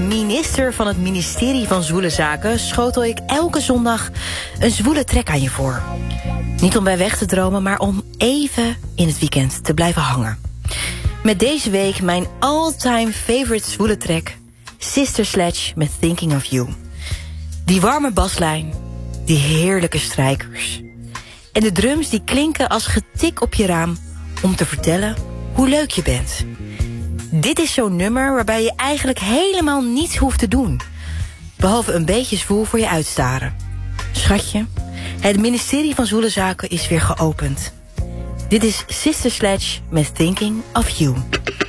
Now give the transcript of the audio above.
minister van het ministerie van Zwoele Zaken schotel ik elke zondag een zwoele track aan je voor. Niet om bij weg te dromen, maar om even in het weekend te blijven hangen. Met deze week mijn all-time favorite zwoele track, Sister Sledge met Thinking of You. Die warme baslijn, die heerlijke strijkers. En de drums die klinken als getik op je raam om te vertellen hoe leuk je bent. Dit is zo'n nummer waarbij je eigenlijk helemaal niets hoeft te doen. Behalve een beetje zwoel voor je uitstaren. Schatje, het ministerie van Zwoele Zaken is weer geopend. Dit is Sister Sledge met Thinking of You.